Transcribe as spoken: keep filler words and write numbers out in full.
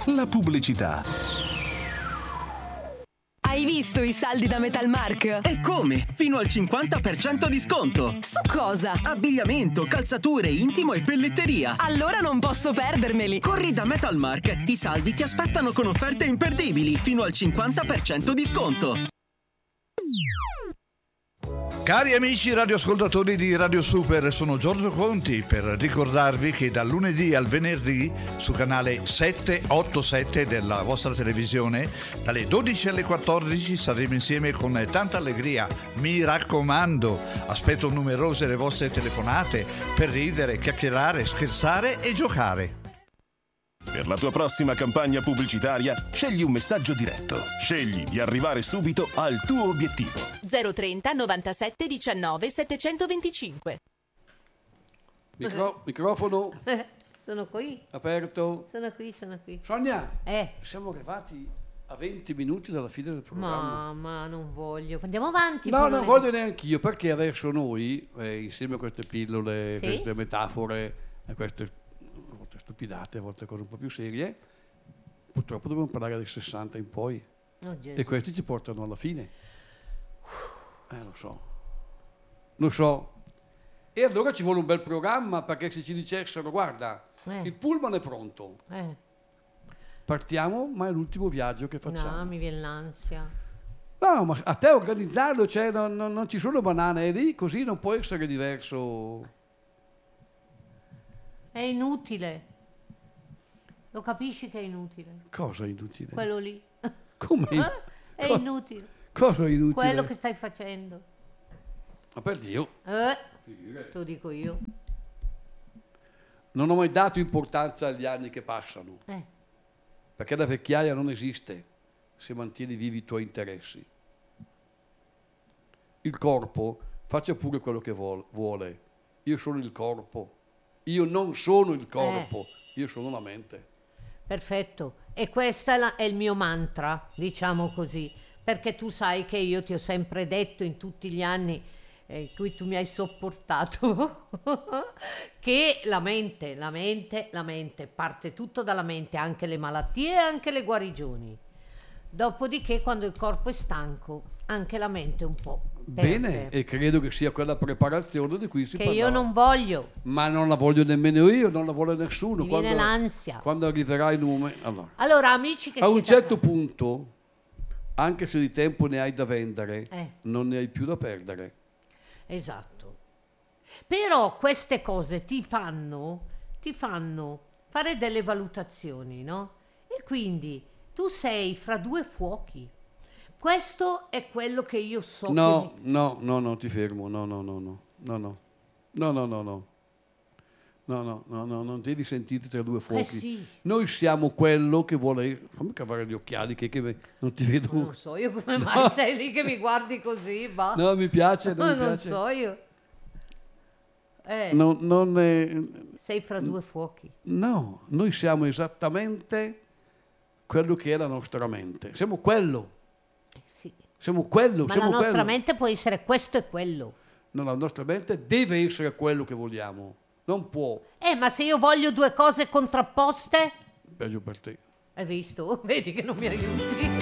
la pubblicità. Hai visto i saldi da Metalmark? E come? Fino al cinquanta per cento di sconto! Su cosa? Abbigliamento, calzature, intimo e pelletteria. Allora non posso perdermeli! Corri da Metalmark, i saldi ti aspettano con offerte imperdibili, fino al cinquanta per cento di sconto. Cari amici radioascoltatori di Radio Super, sono Giorgio Conti per ricordarvi che dal lunedì al venerdì su canale sette otto sette della vostra televisione dalle dodici alle quattordici saremo insieme con tanta allegria. Mi raccomando, aspetto numerose le vostre telefonate per ridere, chiacchierare, scherzare e giocare. Per la tua prossima campagna pubblicitaria, scegli un messaggio diretto. Scegli di arrivare subito al tuo obiettivo. zero trenta novantasette diciannove settecentoventicinque. Micro- microfono Eh, sono qui. aperto. Sono qui, sono qui. Sonia, Eh. siamo arrivati a venti minuti dalla fine del programma. Ma, ma non voglio. Andiamo avanti. No, non pure. voglio neanch'io, perché adesso noi, eh, insieme a queste pillole, Sì? queste metafore, e queste a volte stupidate, a volte cose un po' più serie, purtroppo dobbiamo parlare dai sessanta in poi. Oh, Gesù. E questi ci portano alla fine. Eh, lo so. Lo so. E allora ci vuole un bel programma, perché se ci dicessero, guarda, Eh. il pullman è pronto, Eh, partiamo, ma è l'ultimo viaggio che facciamo. no, mi viene l'ansia. No, ma a te organizzarlo, cioè non, non- non ci sono banane, è lì, così non può essere diverso. È inutile. Lo capisci che è inutile? Cosa è inutile? Quello lì. Come? Eh? È Co- inutile. Cosa è inutile? Quello che stai facendo. Ma per Dio, Eh, te lo dico io. non ho mai dato importanza agli anni che passano, Eh, perché la vecchiaia non esiste se mantieni vivi i tuoi interessi. Il corpo faccia pure quello che vuol- vuole. Io sono il corpo. Io non sono il corpo, io sono la mente. perfetto. E questo è, la- è il mio mantra, diciamo così. Perché tu sai che io ti ho sempre detto in tutti gli anni eh, in cui tu mi hai sopportato che la mente, la mente, la mente, parte tutto dalla mente, anche le malattie e anche le guarigioni. Dopodiché, quando il corpo è stanco, anche la mente un po' Bene, perde. e credo che sia quella preparazione di cui si Che parlava. io non voglio. Ma non la voglio nemmeno io, non la vuole nessuno. Mi viene l'ansia. Quando arriverà il momento... Allora, Allora, amici che a un siete certo a casa- punto, anche se di tempo ne hai da vendere, Eh. non ne hai più da perdere. Esatto. Però queste cose ti fanno, ti fanno fare delle valutazioni, no? E quindi tu sei fra due fuochi. Questo è quello che io so. No, che no, no, no, ti fermo. No, no, no, no, no, no, no, no, no, no. No, no, no, no, non devi sentirti tra due fuochi. Eh sì. Noi siamo quello che vuole... Fammi cavare gli occhiali che, che non ti vedo. non so io come mai sei lì che mi guardi così, va. No, mi piace, non mi non piace. so io. Eh, No, non è... sei fra due fuochi. No, noi siamo esattamente quello che è la nostra mente. Siamo quello. Eh, sì. Siamo quello. Ma siamo la nostra quello. mente può essere questo e quello. No, la nostra mente deve essere quello che vogliamo. Non può. Eh, ma se io voglio due cose contrapposte, Peggio per te. hai visto? Vedi che non mi aiuti.